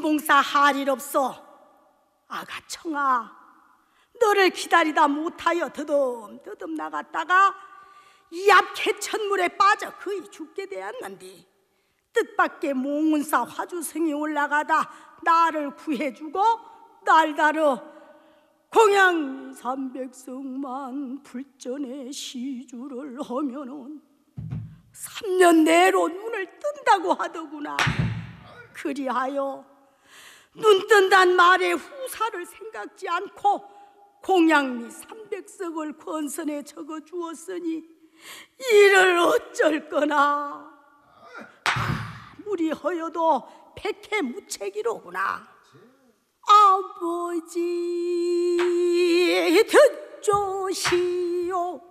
신봉사 할 일 없어. 아가청아, 너를 기다리다 못하여 더듬더듬 나갔다가 이 앞 개천물에 빠져 거의 죽게 되었는데 뜻밖의 몽운사 화주성이 올라가다 나를 구해주고 날다르 공양 300성만 불전의 시주를 하면은 3년 내로 눈을 뜬다고 하더구나. 그리하여 눈 뜬단 말에 후사를 생각지 않고 공양미 300석을 권선에 적어 주었으니 이를 어쩔 거나. 아무리 허여도 백해무책이로구나. 아버지 듣조시오.